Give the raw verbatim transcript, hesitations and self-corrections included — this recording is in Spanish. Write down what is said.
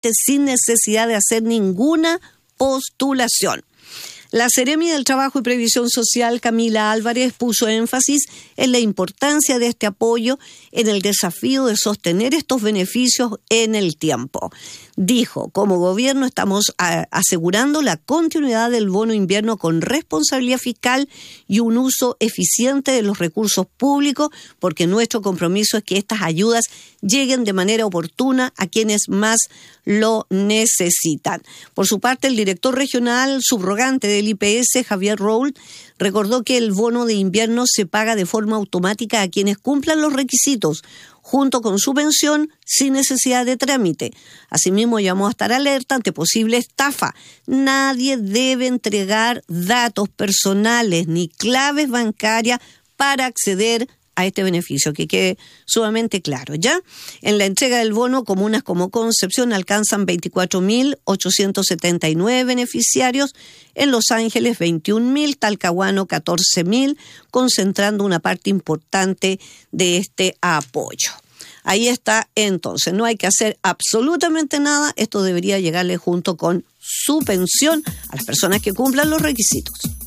directamente sin necesidad de hacer ninguna postulación. La Seremi del Trabajo y Previsión Social, Camila Álvarez, puso énfasis en la importancia de este apoyo en el desafío de sostener estos beneficios en el tiempo. Dijo, como gobierno estamos a, asegurando la continuidad del bono invierno con responsabilidad fiscal y un uso eficiente de los recursos públicos, porque nuestro compromiso es que estas ayudas lleguen de manera oportuna a quienes más lo necesitan. Por su parte, el director regional subrogante del I P S, Javier Rowl, recordó que el bono de invierno se paga de forma automática a quienes cumplan los requisitos, junto con su pensión, sin necesidad de trámite. Asimismo, llamó a estar alerta ante posible estafa. Nadie debe entregar datos personales ni claves bancarias para acceder a este beneficio, que quede sumamente claro, ¿ya? En la entrega del bono, comunas como Concepción alcanzan veinticuatro mil ochocientos setenta y nueve beneficiarios, en Los Ángeles veintiún mil, Talcahuano catorce mil, concentrando una parte importante de este apoyo. Ahí está, entonces, no hay que hacer absolutamente nada, esto debería llegarle junto con su pensión a las personas que cumplan los requisitos.